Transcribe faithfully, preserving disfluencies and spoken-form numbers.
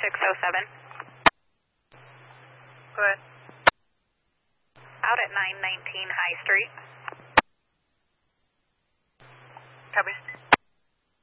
six oh seven. Go ahead. Out at nine nineteen High Street.